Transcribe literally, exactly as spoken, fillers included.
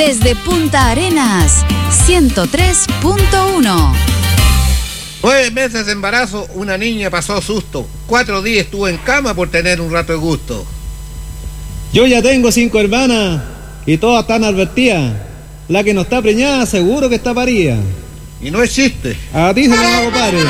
Desde Punta Arenas, ciento tres punto uno. Nueve meses de embarazo, una niña pasó susto. Cuatro días estuvo en cama por tener un rato de gusto. Yo ya tengo cinco hermanas y todas están advertidas. La que no está preñada seguro que está parida. Y no es chiste. A ti se me va, compadre.